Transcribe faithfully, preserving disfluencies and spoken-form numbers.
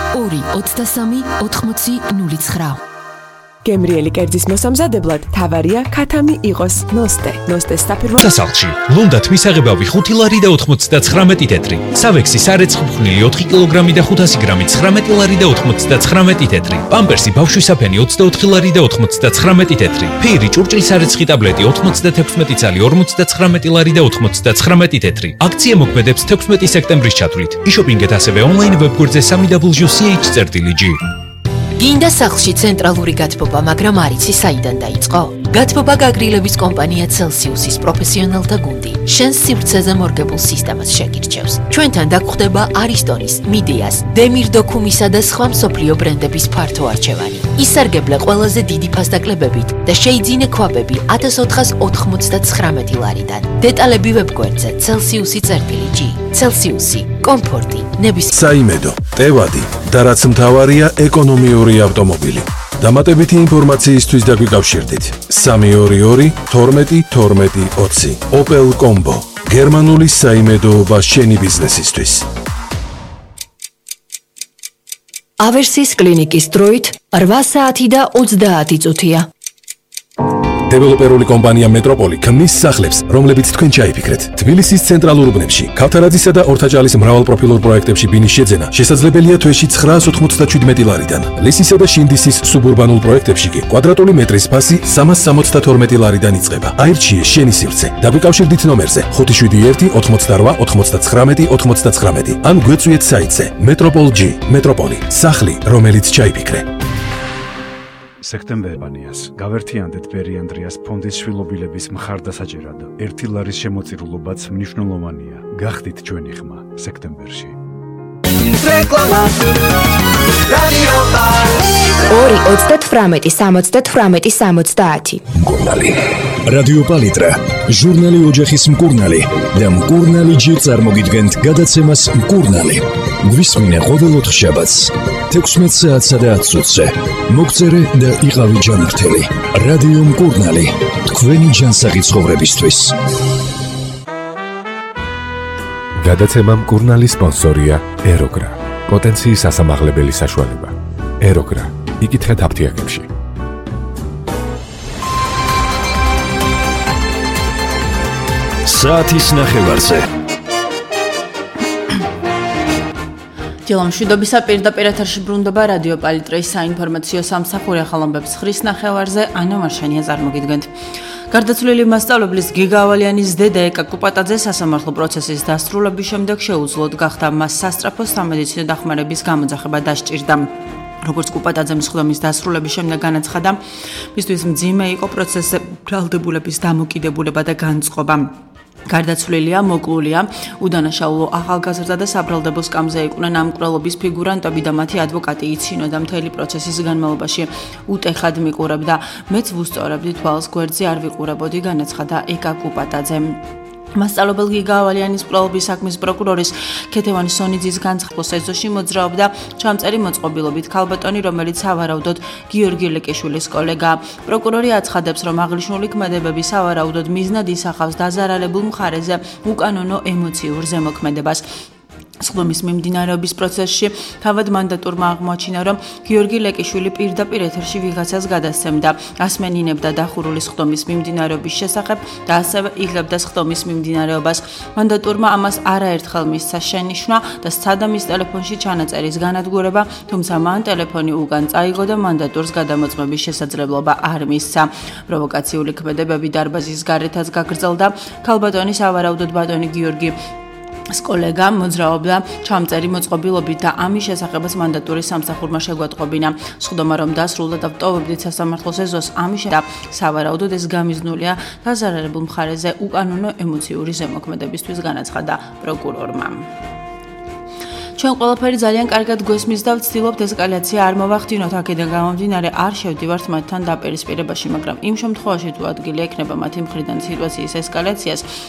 ორი ოცდასამი ოთხმოცი ნული ცხრა. გემრიელი კერძის მოსამზადებლად თავარია ქათამი იყოს ნოსტე. ნოსტეს საფირმო სასალში ლუნდათ მისაღებავი ხუთი ლარი და ოთხმოცდაცხრამეტი თეთრი. სავექსი სარეცხფხვნილი ოთხი კილოგრამი და ხუთასი გრამი ცხრამეტი ლარი და ოთხმოცდაცხრამეტი თეთრი. პამპერსი ბავშვის საფენი ოცდაოთხი ლარი და ოთხმოცდაცხრამეტი თეთრი. ფეირი ჭურჭლის სარეცხი ტაბლეტი ოცდაექვსი წალი ორმოცდაცხრამეტი ლარი და ოთხმოცდაცხრამეტი თეთრი. აქცია მოქმედებს თექვსმეტი სექტემბრის ჩათვლით. იშოპინგეთ ასევე ონლაინ ვებგვერდზე სამი დაბლიუ სი ეიჩ წერტილი ჯი. გინდა სახლში ცენტრალური გათბობა, მაგრამ არ იცი საიდან დაიწყო? გათბობა გაგრილების კომპანია Celsius-ის პროფესიონალთა გუნდი შენს სივრცეზე მორგებულ სისტემას შეგირჩევს. ჩვენთან დაგხვდება არისტონის, მიდეას, დემირ დოქუმისა და სხვა მსოფლიო ბრენდების ფართო არჩევანი. ისარგებლე ყველაზე დიდი ფასდაკლებებით და შეიძინე ქვაბები ათას ოთხას ოთხმოცდაცხრამეტი ლარიდან. დეტალები ვებგვერდზე Celsius-ი წერტილი ჯი. Celsius-ი, კომფორტი, ნების საიმედო, ტევადი და რაც მთავარია ეკონომიური ავტომობილი. დამატებითი ინფორმაციისთვის დაგვიკავშირდით სამი ორი ორი თორმეტი თორმეტი ოცი. Opel Combo, გერმანული საიმედოობა შენი ბიზნესისთვის. ავერსის კლინიკის დროით რვა საათი და ოცდაათი წუთია. დეველოპერული კომპანია მეტროპოლი ქმნის სახლებს, რომლებიც თქვენ ჩაიფიქრეთ. თბილისის ცენტრალურ უბნებში, ქავთარაძისა და ორთაჭალის მრავალპროფილურ პროექტებში ბინის შეძენა შესაძლებელია თვეში ცხრაას ოთხმოცდაშვიდმეტი ლარიდან. ლისისა და შინდისის სუბურბანულ პროექტებში კი კვადრატული მეტრის ფასი სამას სამოცდათორმეტი ლარიდან იწყება. აირჩიე შენი სივრცე. დაგვიკავშირდით ნომერზე ხუთი შვიდი ერთი ოთხმოცდარვა ოთხმოცდაცხრამეტი ოთხმოცდაცხრამეტი ან გვეწვიეთ საიტზე მეტროპოლ ჯი. მეტროპოლი, სახლი, რომელიც ჩაიფიქრე. სექტემბერბანიას გავერთიანდეთ ბერი ანდრიას ფონდის შვილობილების მხარდასაჭერად. ერთი ლარის შემოწირულობაც მნიშვნელოვანია. გახდით ჩვენი ხმა სექტემბერში. ორი ოცდათვრამეტი სამოცდათვრამეტი სამოცდაათი. მკურნალი. რადიო პალიტრა, ჟურნალი ოჯახის მკურნალი და მკურნალი ჯი წარმოგიდგენთ გადაცემას მკურნალი. გვისმინე ყოველ ოთხშაბათს თექვსმეტ საათსა და ათ წუთზე. მოგწერე და იყავი ჯანმრთელი. რადიო მკურნალი, თქვენი ჯანსაღი ცხოვრებისთვის. გადაცემა მკურნალი სპონსორია ეროგრა. პოტენციის ასამაღლებელი საშუალება. ეროგრა. იკითხეთ აფთიაქებში. საათის ნახევარზე. მშვიდობისა პირდაპირ ეთერში ბრუნდება რადიო პალიტრას საინფორმაციო სამსახური ახალამბებს ხრის ნახევარზე ანა მარშანია წარმოგიდგენთ. გარდაცვლილი მასწავლებლის გიგა ავალიანის დედა ეკა კუპატაძე სასამართლო პროცესის დასრულების შემდეგ შეუძლოდ გახდა მას სასწრაფო სამედიცინო დახმარების გამოძახება დასჭირდა. როგორც კუპატაძემ სხდომის დასრულების შემდეგ განაცხადა, მისთვის მძიმე იყო პროცესზე ბრალდებულების დამოკიდებულება და განწყობა. გარდაცვლილია, მოკლულია, უდანაშაულო ახალგაზრდა და საბრალდებო სკამზე იყვნენ ამ მკვლელობის ფიგურანტები და მათი ადვოკატი იცინოდა მთელი პროცესის განმავლობაში. უტეხად მიყურებდა, მეც ვუსწორებდი თვალს გვერდზე არ ვიყურებოდი, განაცხადა ეკა კუპატაძემ. მასწავლებელ გიგა ავალიანის მკვლელობის საქმის პროკურორის ქეთევან სონიძის განცხადების ეზოში მოძრაობდა ჩამწერი მოწყობილობით ქალბატონი, რომელიც სავარაუდოდ გიორგი ლეკიშვილის კოლეგა. პროკურორი აცხადებს, რომ აღნიშნული ქმედებები სავარაუდოდ მიზნად ისახავს დაზარალებულ მხარეზე უკანონო ემოციურ ზემოქმედებას. სხდომის მიმდინარეობის პროცესში თავად მანდატურმა აღმოაჩინა, რომ გიორგი ლეკიშვილი პირდაპირ ეთერში ვიღაცას გადასცემდა, ასმენინებდა დახურული სხდომის მიმდინარეობის შესახებ და ასევე იღებდა სხდომის მიმდინარეობას. მანდატურმა ამას არაერთხელ მისცა შენიშვნა და სცადა მის ტელეფონში ჩანაწერის განადგურება, თუმცა მან ტელეფონი უკან წაიღო და მანდატურს გადამოწმების შესაძლებლობა არ მისცა. პროვოკაციული ქმედებები დარბაზის გარეთაც გაგრძელდა. ქალბატონი სავარაუდოდ ბატონი გიორგი კოლეგა მოძრაობდა ჩამწერი მოწყობილობით და ამის შესახებაც მანდატურის სამსახურმა შეგვატყობინა. სხდომა რომ დასრულდა და ვტოვებდით სასამართლოს ეზოს, ამის და სავარაუდოდ ეს გამიზნულია დაზარალებულ მხარეზე უკანონო ემოციური ზემოქმედებისთვის, განაცხადა პროკურორმა. ჩვენ ყველაფერი ძალიან კარგად გვესმის და ვცდილობთ ესკალაცია არ მოვახდინოთ, აქედან გამომდინარე არ შევდივართ მათთან დაპირისპირებაში, მაგრამ იმ შემთხვევაში თუ ადგილი ექნება მათი მხრიდან სიტუაციის ესკალაციას,